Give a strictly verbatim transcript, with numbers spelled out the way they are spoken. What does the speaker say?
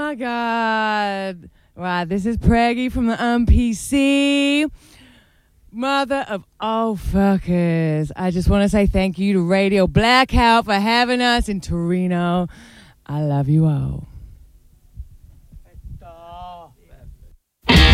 my God. Right, this is Preggy from the M P C. Mother of all fuckers. I just want to say thank you to Radio Blackout for having us in Torino. I love you all.